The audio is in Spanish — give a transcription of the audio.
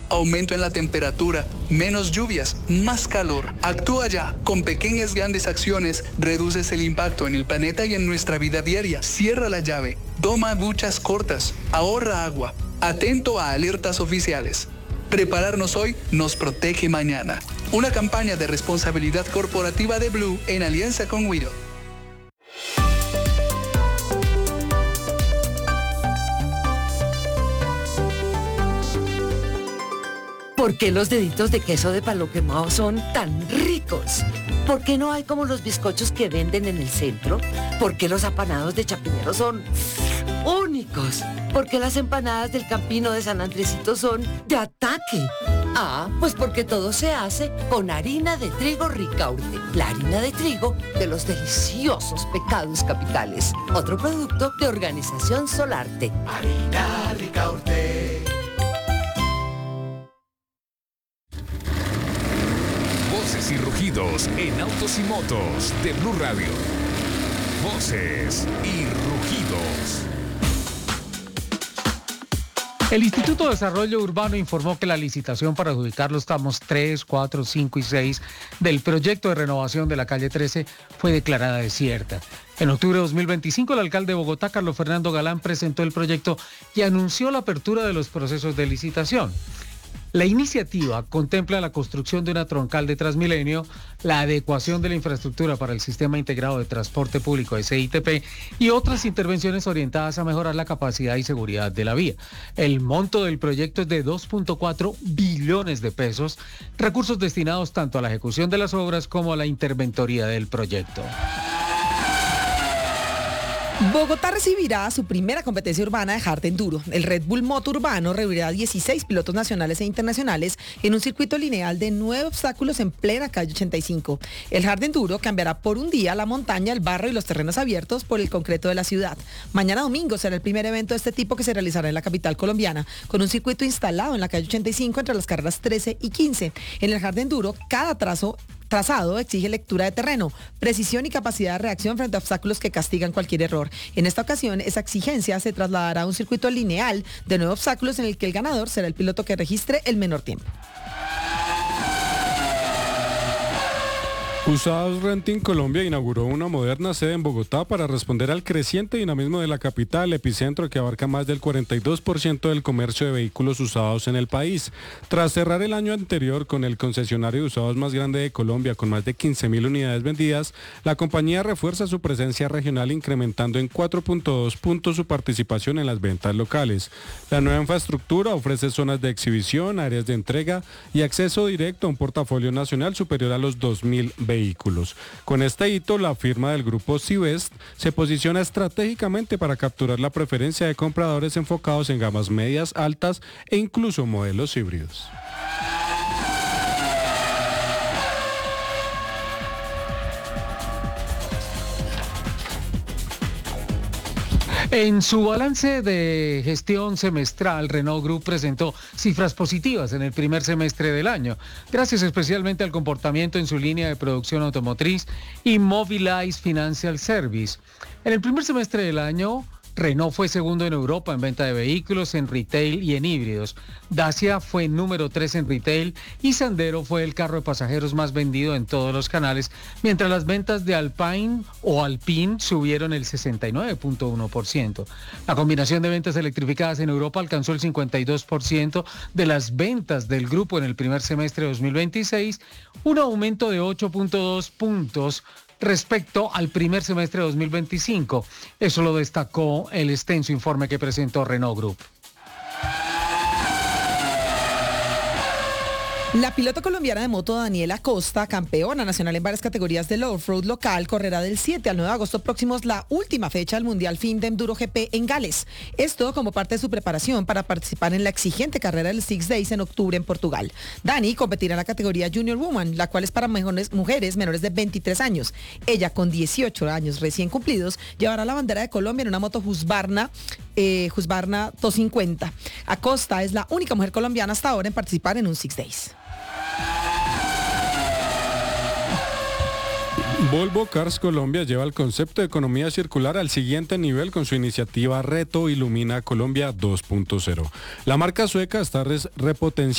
aumento en la temperatura, menos lluvias, más calor. Actúa ya. Con pequeñas grandes acciones, reduces el impacto en el planeta y en nuestra vida diaria. Cierra la llave. Toma duchas cortas. Ahorra agua. Atento a alertas oficiales. Prepararnos hoy nos protege mañana. Una campaña de responsabilidad corporativa de Blue en alianza con Wido. ¿Por qué los deditos de queso de palo quemado son tan ricos? ¿Por qué no hay como los bizcochos que venden en el centro? ¿Por qué los apanados de Chapinero son únicos? ¿Por qué las empanadas del Campino de San Andresito son de ataque? Pues porque todo se hace con harina de trigo Ricaurte, la harina de trigo de los deliciosos pecados capitales. Otro producto de Organización Solarte. Harina Ricaurte. Voces y rugidos en autos y motos de Blue Radio. Voces y rugidos. El Instituto de Desarrollo Urbano informó que la licitación para adjudicar los tramos 3, 4, 5 y 6 del proyecto de renovación de la calle 13 fue declarada desierta. En octubre de 2025, el alcalde de Bogotá, Carlos Fernando Galán, presentó el proyecto y anunció la apertura de los procesos de licitación. La iniciativa contempla la construcción de una troncal de Transmilenio, la adecuación de la infraestructura para el Sistema Integrado de Transporte Público SITP y otras intervenciones orientadas a mejorar la capacidad y seguridad de la vía. El monto del proyecto es de 2.4 billones de pesos, recursos destinados tanto a la ejecución de las obras como a la interventoría del proyecto. Bogotá recibirá su primera competencia urbana de hard enduro. El Red Bull Moto Urbano reunirá a 16 pilotos nacionales e internacionales en un circuito lineal de 9 obstáculos en plena calle 85. El hard enduro cambiará por un día la montaña, el barro y los terrenos abiertos por el concreto de la ciudad. Mañana domingo será el primer evento de este tipo que se realizará en la capital colombiana, con un circuito instalado en la calle 85 entre las carreras 13 y 15. En el hard enduro, cada trazado exige lectura de terreno, precisión y capacidad de reacción frente a obstáculos que castigan cualquier error. En esta ocasión, esa exigencia se trasladará a un circuito lineal de 9 obstáculos en el que el ganador será el piloto que registre el menor tiempo. Usados Renting Colombia inauguró una moderna sede en Bogotá para responder al creciente dinamismo de la capital, epicentro que abarca más del 42% del comercio de vehículos usados en el país. Tras cerrar el año anterior con el concesionario de usados más grande de Colombia, con más de 15.000 unidades vendidas, la compañía refuerza su presencia regional incrementando en 4.2 puntos su participación en las ventas locales. La nueva infraestructura ofrece zonas de exhibición, áreas de entrega y acceso directo a un portafolio nacional superior a los 2.000 vehículos. Con este hito, la firma del grupo Civest se posiciona estratégicamente para capturar la preferencia de compradores enfocados en gamas medias, altas e incluso modelos híbridos. En su balance de gestión semestral, Renault Group presentó cifras positivas en el primer semestre del año, gracias especialmente al comportamiento en su línea de producción automotriz y Mobilize Financial Service. En el primer semestre del año, Renault fue segundo en Europa en venta de vehículos, en retail y en híbridos. Dacia fue número 3 en retail y Sandero fue el carro de pasajeros más vendido en todos los canales, mientras las ventas de Alpine subieron el 69.1%. La combinación de ventas electrificadas en Europa alcanzó el 52% de las ventas del grupo en el primer semestre de 2026, un aumento de 8.2 puntos respecto al primer semestre de 2025. Eso lo destacó el extenso informe que presentó Renault Group. La piloto colombiana de moto Daniela Costa, campeona nacional en varias categorías del off-road local, correrá del 7 al 9 de agosto próximos la última fecha del Mundial Fin de Enduro GP en Gales. Esto como parte de su preparación para participar en la exigente carrera del Six Days en octubre en Portugal. Dani competirá en la categoría Junior Woman, la cual es para mujeres menores de 23 años. Ella, con 18 años recién cumplidos, llevará la bandera de Colombia en una moto Husqvarna 250. Acosta es la única mujer colombiana hasta ahora en participar en un Six Days. Volvo Cars Colombia lleva el concepto de economía circular al siguiente nivel con su iniciativa Reto Ilumina Colombia 2.0. La marca sueca está repotenciando